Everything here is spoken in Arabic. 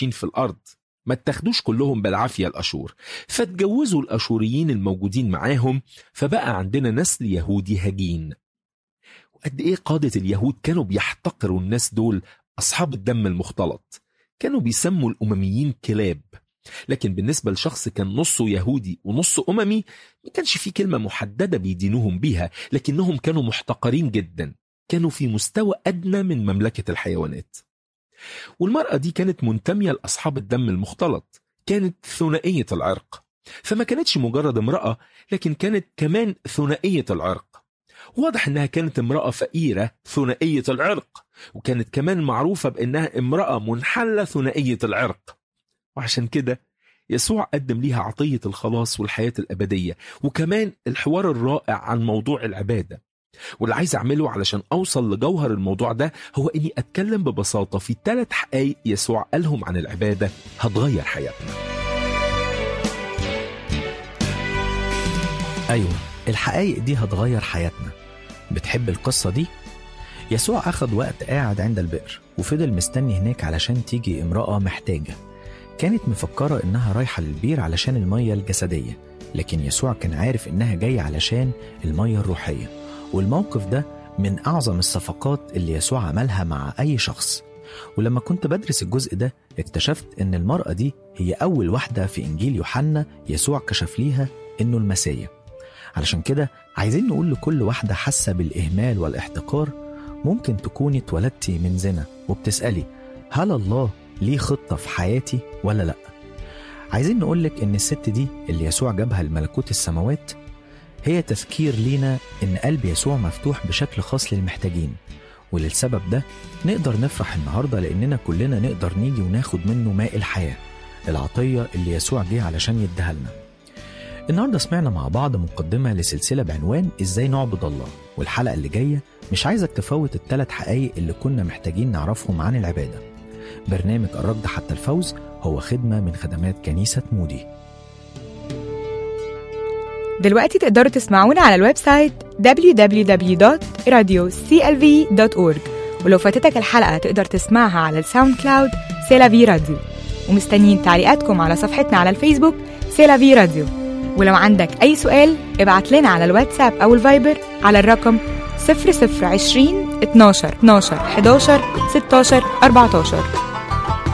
عايشين في الأرض، ما اتخدوش كلهم بالعافية الأشور، فاتجوزوا الأشوريين الموجودين معاهم، فبقى عندنا نسل يهودي هجين. وقد إيه قادة اليهود كانوا بيحتقروا الناس دول أصحاب الدم المختلط، كانوا بيسموا الأمميين كلاب. لكن بالنسبة لشخص كان نصه يهودي ونصه أممي، ما كانش في كلمة محددة بيدينوهم بيها، لكنهم كانوا محتقرين جدا، كانوا في مستوى أدنى من مملكة الحيوانات. والمرأة دي كانت منتمية لأصحاب الدم المختلط، كانت ثنائية العرق، فما كانتش مجرد امرأة، لكن كانت كمان ثنائية العرق. واضح انها كانت امرأة فقيرة ثنائية العرق، وكانت كمان معروفة بانها امرأة منحلة ثنائية العرق. وعشان كده يسوع قدم ليها عطية الخلاص والحياة الأبدية، وكمان الحوار الرائع عن موضوع العبادة. واللي عايز أعمله علشان أوصل لجوهر الموضوع ده هو إني أتكلم ببساطة في 3 حقائق يسوع قالهم عن العبادة هتغير حياتنا. أيوة، الحقائق دي هتغير حياتنا. بتحب القصة دي؟ يسوع أخذ وقت قاعد عند البئر وفضل مستني هناك علشان تيجي امرأة محتاجة. كانت مفكرة إنها رايحة للبير علشان المية الجسدية، لكن يسوع كان عارف إنها جاية علشان المية الروحية. والموقف ده من أعظم الصفقات اللي يسوع عملها مع أي شخص. ولما كنت بدرس الجزء ده اكتشفت إن المرأة دي هي أول واحدة في إنجيل يوحنا يسوع كشف ليها إنه المسيح. علشان كده عايزين نقول لكل واحدة حاسة بالإهمال والاحتقار: ممكن تكوني اتولدتي من زنا وبتسألي هل الله ليه خطة في حياتي ولا لأ؟ عايزين نقولك إن الست دي اللي يسوع جابها لملكوت السماوات هي تذكير لينا إن قلب يسوع مفتوح بشكل خاص للمحتاجين. وللسبب ده نقدر نفرح النهاردة، لأننا كلنا نقدر نيجي وناخد منه ماء الحياة، العطية اللي يسوع جه علشان يديها لنا. النهاردة سمعنا مع بعض مقدمة لسلسلة بعنوان إزاي نعبد الله، والحلقة اللي جاية مش عايزك تفوت ال3 حقائق اللي كنا محتاجين نعرفهم عن العبادة. برنامج الركض حتى الفوز هو خدمة من خدمات كنيسة مودي. دلوقتي تقدروا تسمعونا على الويب سايت www.radioclv.org، ولو فاتتك الحلقة تقدر تسمعها على الساوند كلاود سيلافي راديو. ومستنيين تعليقاتكم على صفحتنا على الفيسبوك سيلافي راديو. ولو عندك أي سؤال ابعت لنا على الواتساب أو الفايبر على الرقم 0020 12 11 16 14.